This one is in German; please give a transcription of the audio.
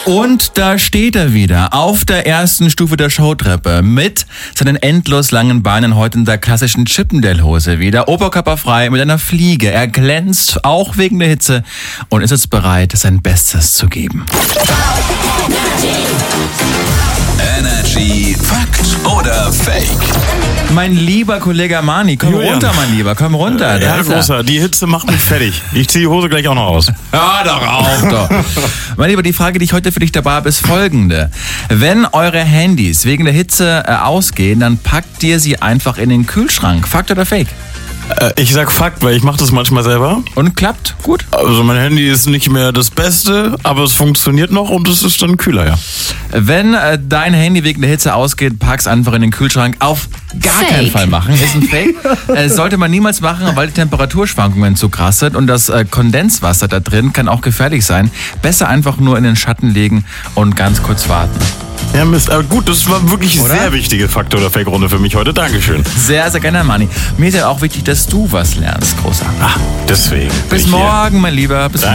Und da steht er wieder, auf der ersten Stufe der Showtreppe, mit seinen endlos langen Beinen heute in der klassischen Chippendale-Hose wieder, oberkörperfrei mit einer Fliege. Er glänzt, auch wegen der Hitze, und ist jetzt bereit, sein Bestes zu geben. Energy Fakt oder Fake? Mein lieber Kollege Armani, komm runter, mein Lieber, komm runter. Ja, Großer, die Hitze macht mich fertig. Ich ziehe die Hose gleich auch noch aus. Hör doch auf, doch. Mein Lieber, die Frage, die ich heute für dich dabei habe, ist folgende. Wenn eure Handys wegen der Hitze ausgehen, dann packt ihr sie einfach in den Kühlschrank. Fakt oder Fake? Ich sag Fakt, weil ich mache das manchmal selber. Und klappt? Gut. Also mein Handy ist nicht mehr das Beste, aber es funktioniert noch und es ist dann kühler, ja. Wenn dein Handy wegen der Hitze ausgeht, pack's einfach in den Kühlschrank. Auf gar keinen Fall machen. Ist ein Fake. Sollte man niemals machen, weil die Temperaturschwankungen zu krass sind und das Kondenswasser da drin kann auch gefährlich sein. Besser einfach nur in den Schatten legen und ganz kurz warten. Ja, Mist, aber gut, das war wirklich sehr wichtige Fakt- oder Fake-Runde für mich heute. Dankeschön. Sehr, sehr gerne, Manni. Mir ist ja auch wichtig, dass du was lernst, Großer. Deswegen. Bis morgen, mein Lieber. Bis